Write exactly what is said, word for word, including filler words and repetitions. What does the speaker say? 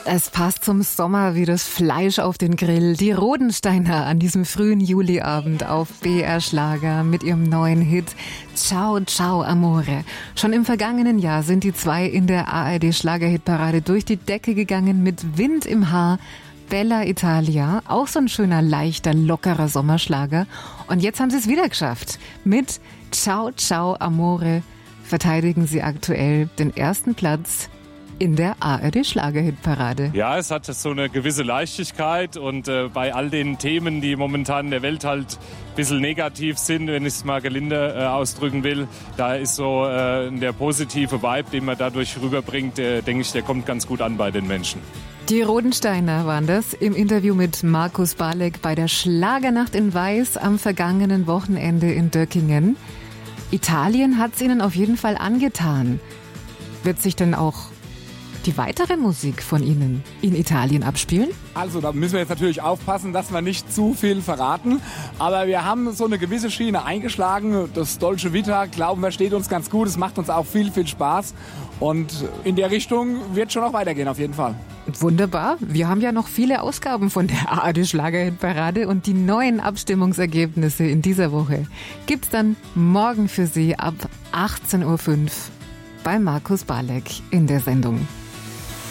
Es passt zum Sommer wie das Fleisch auf den Grill. Die Rodensteiner an diesem frühen Juliabend auf B R Schlager mit ihrem neuen Hit Ciao, Ciao, Amore. Schon im vergangenen Jahr sind die zwei in der A R D Schlagerhitparade durch die Decke gegangen mit Wind im Haar. Bella Italia, auch so ein schöner, leichter, lockerer Sommerschlager. Und jetzt haben sie es wieder geschafft. Mit Ciao, Ciao, Amore verteidigen sie aktuell den ersten Platz in der A R D Schlagerhitparade. Ja, es hat so eine gewisse Leichtigkeit und äh, bei all den Themen, die momentan in der Welt halt ein bisschen negativ sind, wenn ich es mal gelinde äh, ausdrücken will, da ist so äh, der positive Vibe, den man dadurch rüberbringt, äh, denke ich, der kommt ganz gut an bei den Menschen. Die Rodensteiner waren das im Interview mit Markus Balek bei der Schlagernacht in Weiß am vergangenen Wochenende in Döckingen. Italien hat es ihnen auf jeden Fall angetan. Wird sich denn auch die weitere Musik von Ihnen in Italien abspielen? Also da müssen wir jetzt natürlich aufpassen, dass wir nicht zu viel verraten. Aber wir haben so eine gewisse Schiene eingeschlagen. Das Dolce Vita, glauben wir, steht uns ganz gut. Es macht uns auch viel, viel Spaß. Und in der Richtung wird schon noch weitergehen, auf jeden Fall. Wunderbar. Wir haben ja noch viele Ausgaben von der A R D Schlagerhitparade und die neuen Abstimmungsergebnisse in dieser Woche gibt's dann morgen für Sie ab achtzehn Uhr fünf bei Markus Balek in der Sendung.